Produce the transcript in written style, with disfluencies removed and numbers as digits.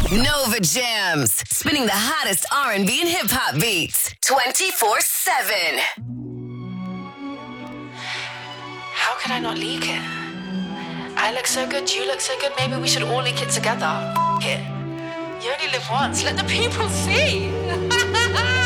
Nova Jams, spinning the hottest R&B and hip-hop beats 24/7. How could I not leak it? I look so good, you look so good, maybe we should all leak it together. F*** it. You only live once, let the people see.